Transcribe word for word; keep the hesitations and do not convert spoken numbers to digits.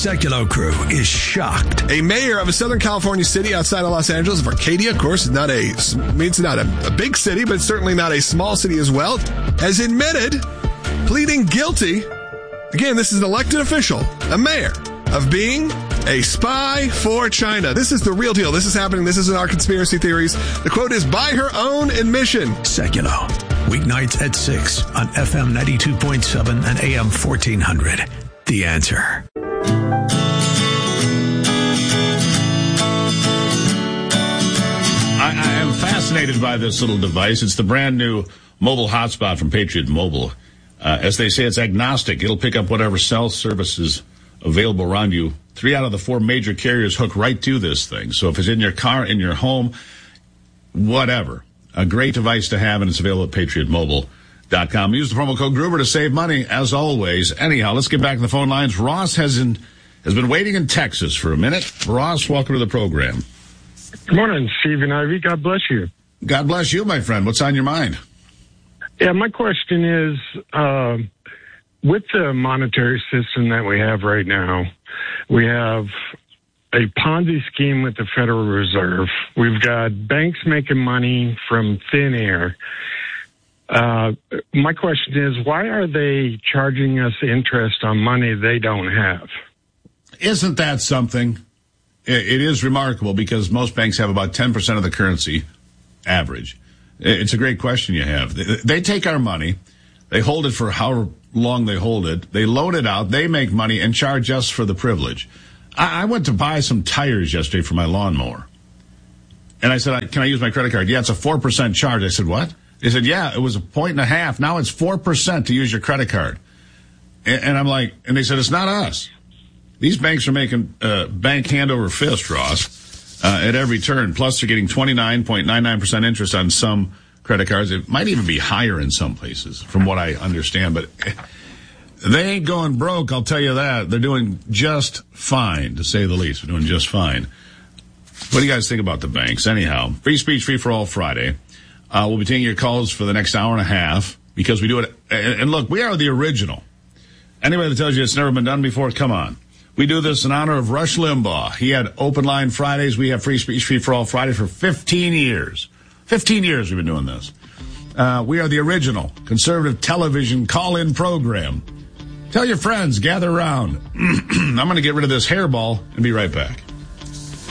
Sekulow crew is shocked. A mayor of a Southern California city outside of Los Angeles, of Arcadia, of course, is not a, I mean, it's not a, a big city, but it's certainly not a small city as well, has admitted, pleading guilty. Again, this is an elected official, a mayor, of being a spy for China. This is the real deal. This is happening. This isn't our conspiracy theories. The quote is, by her own admission. Sekulow, weeknights at six on F M ninety-two point seven and A M fourteen hundred. The Answer. I, I am fascinated by this little device. It's the brand new mobile hotspot from Patriot Mobile. Uh, as they say, it's agnostic. It'll pick up whatever cell services available around you. Three out of the four major carriers hook right to this thing. So if it's in your car, in your home, whatever. A great device to have, and it's available at patriot mobile dot com. Use the promo code Gruber to save money, as always. Anyhow, let's get back to the phone lines. Ross has, in, has been waiting in Texas for a minute. Ross, welcome to the program. Good morning, Steve and Ivy. God bless you. God bless you, my friend. What's on your mind? Yeah, my question is, uh, with the monetary system that we have right now, we have a Ponzi scheme with the Federal Reserve. We've got banks making money from thin air. Uh, my question is, why are they charging us interest on money they don't have? Isn't that something? It is remarkable because most banks have about ten percent of the currency average. It's a great question you have. They take our money. They hold it for how long they hold it. They loan it out. They make money and charge us for the privilege. I went to buy some tires yesterday for my lawnmower. And I said, can I use my credit card? Yeah, it's a four percent charge. I said, what? They said, yeah, it was a point and a half. Now it's four percent to use your credit card. And I'm like, and they said, it's not us. These banks are making uh, bank hand over fist, Ross, uh, at every turn. Plus, they're getting twenty-nine point nine nine percent interest on some credit cards. It might even be higher in some places, from what I understand. But they ain't going broke, I'll tell you that. They're doing just fine, to say the least. They're doing just fine. What do you guys think about the banks? Anyhow, Free Speech, Free for All Friday. Uh, we'll be taking your calls for the next hour and a half because we do it. And, and look, we are the original. Anybody that tells you it's never been done before, come on. We do this in honor of Rush Limbaugh. He had Open Line Fridays. We have Free Speech, Free for All Friday for fifteen years. fifteen years we've been doing this. Uh, we are the original conservative television call-in program. Tell your friends, gather around. I'm going to get rid of this hairball and be right back.